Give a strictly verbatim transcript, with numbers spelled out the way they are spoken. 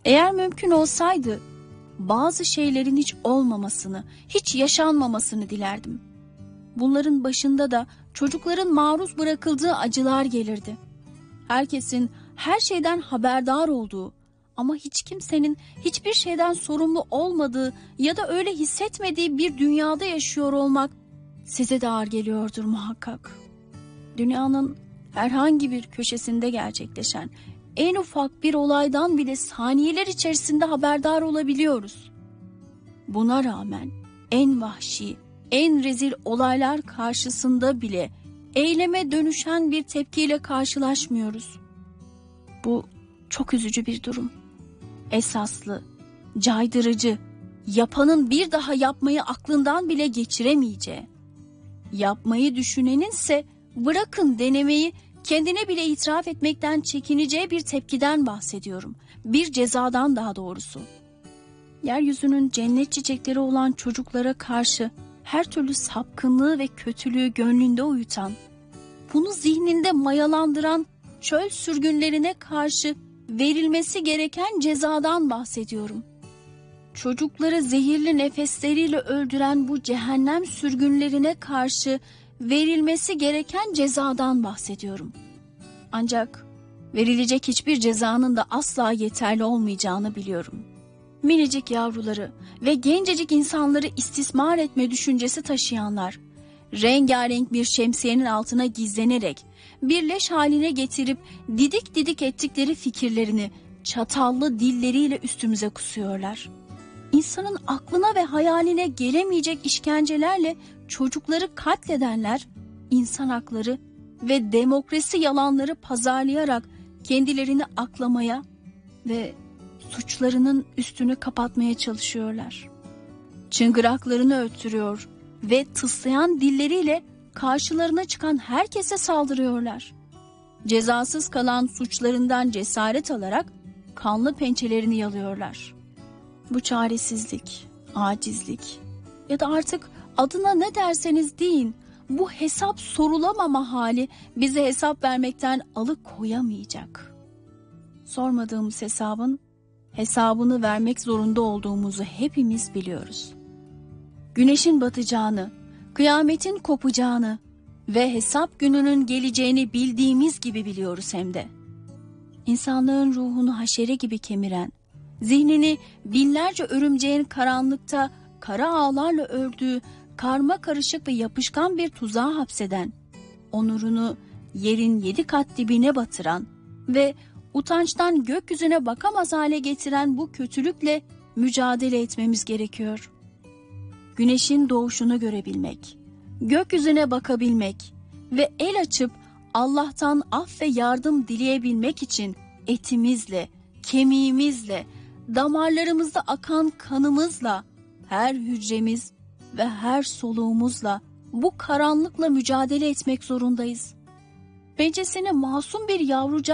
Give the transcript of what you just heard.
Eğer mümkün olsaydı bazı şeylerin hiç olmamasını, hiç yaşanmamasını dilerdim. Bunların başında da çocukların maruz bırakıldığı acılar gelirdi. Herkesin her şeyden haberdar olduğu ama hiç kimsenin hiçbir şeyden sorumlu olmadığı ya da öyle hissetmediği bir dünyada yaşıyor olmak size de ağır geliyordur muhakkak. Dünyanın herhangi bir köşesinde gerçekleşen en ufak bir olaydan bile saniyeler içerisinde haberdar olabiliyoruz. Buna rağmen en vahşi, en rezil olaylar karşısında bile eyleme dönüşen bir tepkiyle karşılaşmıyoruz. Bu çok üzücü bir durum. Esaslı, caydırıcı, yapanın bir daha yapmayı aklından bile geçiremeyeceği, yapmayı düşüneninse bırakın denemeyi, kendine bile itiraf etmekten çekineceği bir tepkiden bahsediyorum. Bir cezadan daha doğrusu. Yeryüzünün cennet çiçekleri olan çocuklara karşı her türlü sapkınlığı ve kötülüğü gönlünde uyutan, bunu zihninde mayalandıran çöl sürgünlerine karşı verilmesi gereken cezadan bahsediyorum. Çocukları zehirli nefesleriyle öldüren bu cehennem sürgünlerine karşı verilmesi gereken cezadan bahsediyorum. Ancak verilecek hiçbir cezanın da asla yeterli olmayacağını biliyorum. Minicik yavruları ve gencecik insanları istismar etme düşüncesi taşıyanlar, rengarenk bir şemsiyenin altına gizlenerek bir leş haline getirip didik didik ettikleri fikirlerini çatallı dilleriyle üstümüze kusuyorlar. İnsanın aklına ve hayaline gelemeyecek işkencelerle çocukları katledenler, insan hakları ve demokrasi yalanları pazarlayarak kendilerini aklamaya ve suçlarının üstünü kapatmaya çalışıyorlar. Çıngıraklarını öttürüyor ve tıslayan dilleriyle karşılarına çıkan herkese saldırıyorlar. Cezasız kalan suçlarından cesaret alarak kanlı pençelerini yalıyorlar. Bu çaresizlik, acizlik ya da artık adına ne derseniz deyin, bu hesap sorulamama hali bize hesap vermekten alıkoyamayacak. Sormadığımız hesabın hesabını vermek zorunda olduğumuzu hepimiz biliyoruz. Güneşin batacağını, kıyametin kopacağını ve hesap gününün geleceğini bildiğimiz gibi biliyoruz hem de. İnsanlığın ruhunu haşere gibi kemiren, zihnini binlerce örümceğin karanlıkta kara ağlarla ördüğü karma karışık ve yapışkan bir tuzağa hapseden, onurunu yerin yedi kat dibine batıran ve utançtan gökyüzüne bakamaz hale getiren bu kötülükle mücadele etmemiz gerekiyor. Güneşin doğuşunu görebilmek, gökyüzüne bakabilmek ve el açıp Allah'tan af ve yardım dileyebilmek için etimizle, kemiğimizle, damarlarımızda akan kanımızla, her hücremiz ve her soluğumuzla bu karanlıkla mücadele etmek zorundayız. Bencesine masum bir yavrucak